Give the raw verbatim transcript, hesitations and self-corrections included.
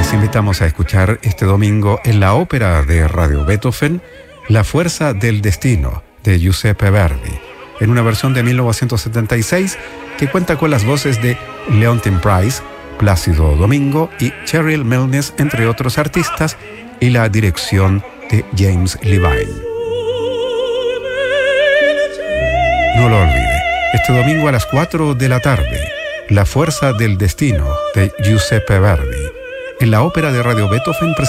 Les invitamos a escuchar este domingo en la ópera de Radio Beethoven La Fuerza del Destino de Giuseppe Verdi, en una versión de mil novecientos setenta y seis que cuenta con las voces de Leontyne Price, Plácido Domingo y Cheryl Milnes, entre otros artistas, y la dirección de James Levine. No lo olvide, este domingo a las cuatro de la tarde, La Fuerza del Destino de Giuseppe Verdi, en la ópera de Radio Beethoven,